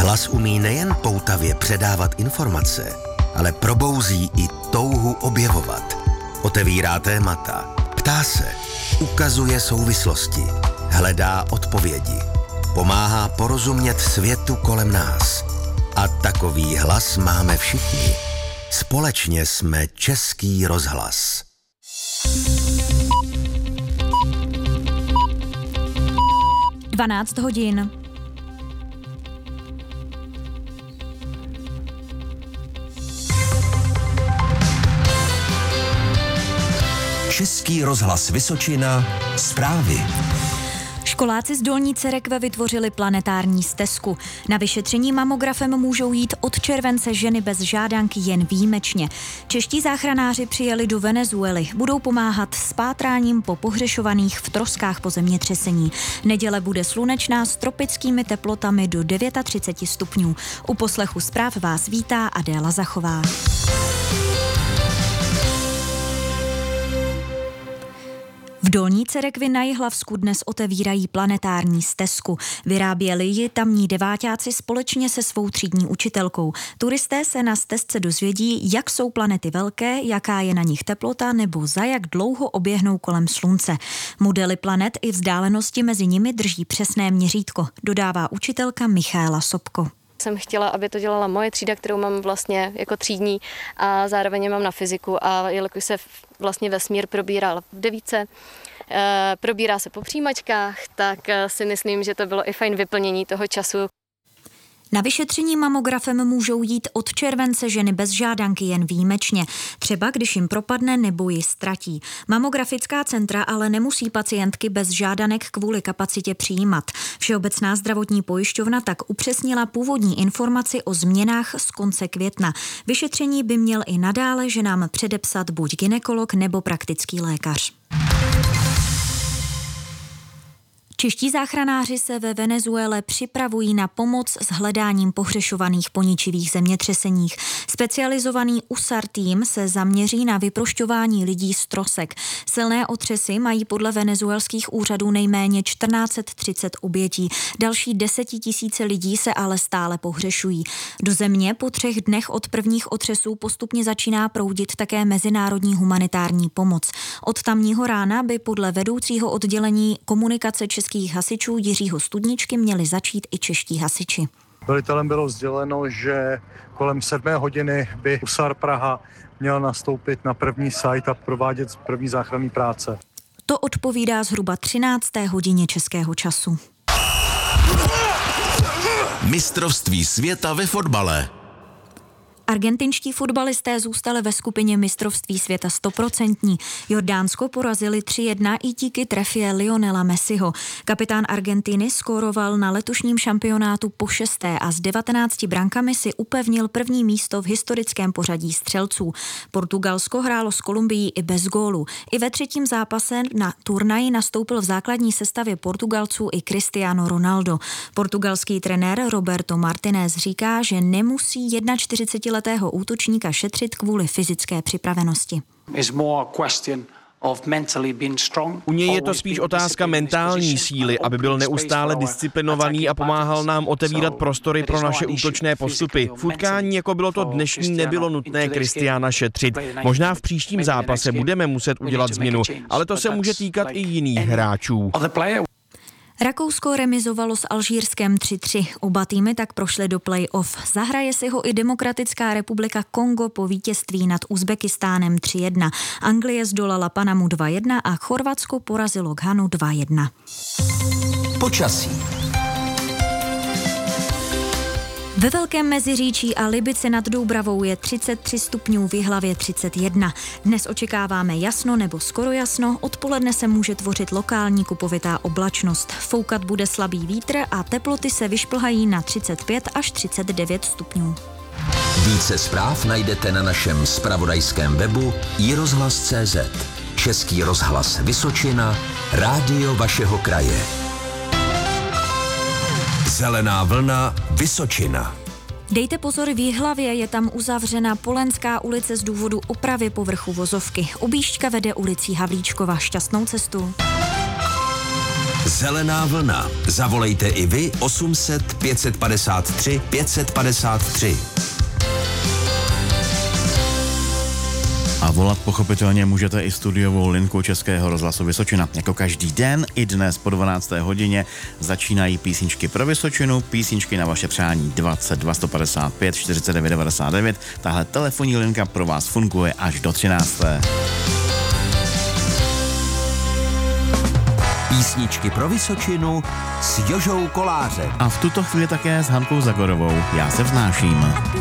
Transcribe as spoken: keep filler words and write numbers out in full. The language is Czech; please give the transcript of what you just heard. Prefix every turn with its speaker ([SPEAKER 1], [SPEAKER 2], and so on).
[SPEAKER 1] Hlas umí nejen poutavě předávat informace, ale probouzí i touhu objevovat. Otevírá témata, ptá se, ukazuje souvislosti, hledá odpovědi, pomáhá porozumět světu kolem nás. A takový hlas máme všichni. Společně jsme Český rozhlas.
[SPEAKER 2] dvanáct hodin.
[SPEAKER 1] Český rozhlas Vysočina, zprávy.
[SPEAKER 2] Školáci z Dolní Cerekve vytvořili planetární stezku. Na vyšetření mamografem můžou jít od července ženy bez žádanky jen výjimečně. Čeští záchranáři přijeli do Venezuely. Budou pomáhat s pátráním po pohřešovaných v troskách po zemětřesení. Neděle bude slunečná s tropickými teplotami do třicet devět stupňů. U poslechu zpráv vás vítá Adéla Zachová. V Dolní Cerekvi na Jihlavsku dnes otevírají planetární stezku. Vyráběli ji tamní deváťáci společně se svou třídní učitelkou. Turisté se na stezce dozvědí, jak jsou planety velké, jaká je na nich teplota nebo za jak dlouho oběhnou kolem slunce. Modely planet i vzdálenosti mezi nimi drží přesné měřítko, dodává učitelka Michaela Sobko.
[SPEAKER 3] Jsem chtěla, aby to dělala moje třída, kterou mám vlastně jako třídní a zároveň mám na fyziku a jelikož se vlastně vesmír probíral v devíce, e, probírá se po přijímačkách, tak si myslím, že to bylo i fajn vyplnění toho času.
[SPEAKER 2] Na vyšetření mamografem můžou jít od července ženy bez žádanky jen výjimečně, třeba když jim propadne nebo ji ztratí. Mamografická centra ale nemusí pacientky bez žádanek kvůli kapacitě přijímat. Všeobecná zdravotní pojišťovna tak upřesnila původní informaci o změnách z konce května. Vyšetření by měl i nadále ženám předepsat buď gynekolog nebo praktický lékař. Čeští záchranáři se ve Venezuele připravují na pomoc s hledáním pohřešovaných po ničivých zemětřeseních. Specializovaný U S A R tým se zaměří na vyprošťování lidí z trosek. Silné otřesy mají podle venezuelských úřadů nejméně čtrnáct třicet obětí. Další desetitisíce lidí se ale stále pohřešují. Do země po třech dnech od prvních otřesů postupně začíná proudit také mezinárodní humanitární pomoc. Od tamního rána by podle vedoucího oddělení komunikace českých hasičů Jiřího Studničky měli začít i čeští hasiči.
[SPEAKER 4] Velitelem bylo sděleno, že kolem sedmé hodiny by U S A R Praha měl nastoupit na první site a provádět první záchranné práce.
[SPEAKER 2] To odpovídá zhruba třinácté hodině českého času.
[SPEAKER 1] Mistrovství světa ve fotbale.
[SPEAKER 2] Argentinští fotbalisté zůstali ve skupině mistrovství světa stoprocentní. Jordánsko porazili tři jedna i díky trefě Lionela Messiho. Kapitán Argentiny skóroval na letošním šampionátu po šesté a s devatenácti brankami si upevnil první místo v historickém pořadí střelců. Portugalsko hrálo s Kolumbií i bez gólu. I ve třetím zápase na turnaji nastoupil v základní sestavě Portugalců i Cristiano Ronaldo. Portugalský trenér Roberto Martinez říká, že nemusí čtyřicetiletého útočníka šetřit kvůli fyzické připravenosti.
[SPEAKER 5] U něj je to spíš otázka mentální síly, aby byl neustále disciplinovaný a pomáhal nám otevírat prostory pro naše útočné postupy. V utkání, jako bylo to dnešní, nebylo nutné Kristiána šetřit. Možná v příštím zápase budeme muset udělat změnu, ale to se může týkat i jiných hráčů.
[SPEAKER 2] Rakousko remizovalo s Alžírskem tři tři. Oba týmy tak prošly do play-off. Zahraje si ho i Demokratická republika Kongo po vítězství nad Uzbekistánem tři jedna. Anglie zdolala Panamu dva jedna a Chorvatsko porazilo Ghanu dva jedna.
[SPEAKER 1] Počasí.
[SPEAKER 2] Ve Velkém Meziříčí a Libici nad Doubravou je třicet tři stupňů, v Jihlavě třicet jedna. Dnes očekáváme jasno nebo skoro jasno, odpoledne se může tvořit lokální kupovitá oblačnost. Foukat bude slabý vítr a teploty se vyšplhají na třicet pět až třicet devět stupňů.
[SPEAKER 1] Více zpráv najdete na našem zpravodajském webu i rozhlas tečka cé zet. Český rozhlas Vysočina, rádio vašeho kraje. Zelená vlna Vysočina.
[SPEAKER 2] Dejte pozor, v Jihlavě je tam uzavřena Polenská ulice z důvodu opravy povrchu vozovky. Objížďka vede ulicí Havlíčkova. Šťastnou cestu.
[SPEAKER 1] Zelená vlna. Zavolejte i vy osm set pět padesát tři pět padesát tři.
[SPEAKER 6] A volat pochopitelně můžete i studiovou linku Českého rozhlasu Vysočina. Jako každý den, i dnes po dvanácté hodině začínají písničky pro Vysočinu, písničky na vaše přání dvacet dva sto padesát pět čtyřicet devět devadesát devět. Tahle telefonní linka pro vás funguje až do třinácté.
[SPEAKER 1] Písničky pro Vysočinu s Jožou Kolářem.
[SPEAKER 6] A v tuto chvíli také s Hankou Zagorovou. Já se vznáším.